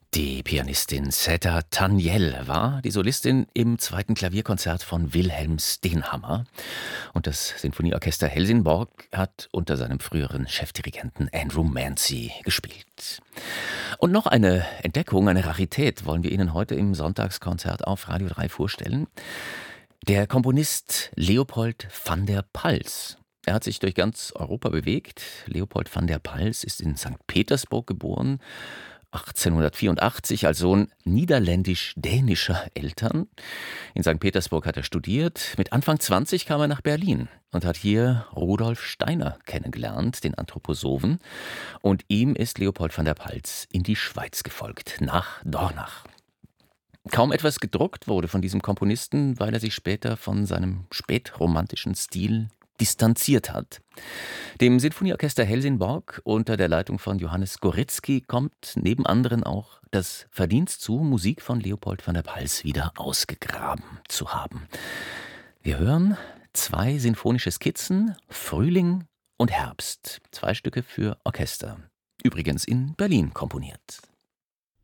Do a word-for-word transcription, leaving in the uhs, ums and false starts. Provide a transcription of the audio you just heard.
Die Pianistin Zeta Taniel war die Solistin im zweiten Klavierkonzert von Wilhelm Stenhammar. Und das Sinfonieorchester Helsingborg hat unter seinem früheren Chefdirigenten Andrew Mancy gespielt. Und noch eine Entdeckung, eine Rarität wollen wir Ihnen heute im Sonntagskonzert auf Radio drei vorstellen. Der Komponist Leopold van der Pals. Er hat sich durch ganz Europa bewegt. Leopold van der Pals ist in Sankt Petersburg geboren, achtzehnhundertvierundachtzig als Sohn niederländisch-dänischer Eltern. In Sankt Petersburg hat er studiert. Mit Anfang zwanzig kam er nach Berlin und hat hier Rudolf Steiner kennengelernt, den Anthroposophen. Und ihm ist Leopold van der Pals in die Schweiz gefolgt, nach Dornach. Kaum etwas gedruckt wurde von diesem Komponisten, weil er sich später von seinem spätromantischen Stil distanziert hat. Dem Sinfonieorchester Helsingborg unter der Leitung von Johannes Goretzky kommt neben anderen auch das Verdienst zu, Musik von Leopold van der Pals wieder ausgegraben zu haben. Wir hören zwei sinfonische Skizzen, Frühling und Herbst, zwei Stücke für Orchester, übrigens in Berlin komponiert.